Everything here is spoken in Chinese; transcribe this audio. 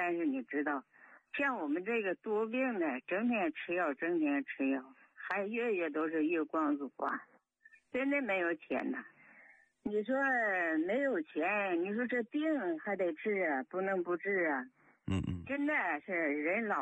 但是你知道，像我们这个多病的，整天吃药，整天吃药，还月月都是月光族啊，真的没有钱呐。你说没有钱，你说这病还得治啊，不能不治啊。 嗯嗯， 真的是人老。